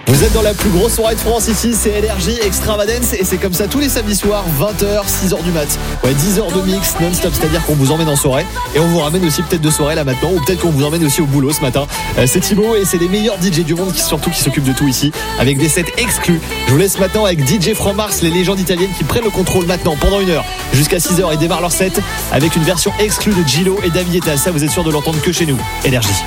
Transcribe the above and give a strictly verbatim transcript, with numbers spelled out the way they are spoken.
Vous êtes dans la plus grosse soirée de France ici, c'est Énergie Extravagance et c'est comme ça tous les samedis soirs, vingt heures, six heures du mat. Ouais, dix heures de mix non-stop, c'est-à-dire qu'on vous emmène en soirée et on vous ramène aussi peut-être de soirée là maintenant ou peut-être qu'on vous emmène aussi au boulot ce matin. Euh, c'est Thibaut et c'est les meilleurs D J du monde qui surtout qui s'occupent de tout ici avec des sets exclus. Je vous laisse maintenant avec D J From Mars, les légendes italiennes qui prennent le contrôle maintenant pendant une heure jusqu'à six heures et démarrent leur set avec une version exclue de Gillo et David Guetta. Ça vous êtes sûr de l'entendre que chez nous. Énergie.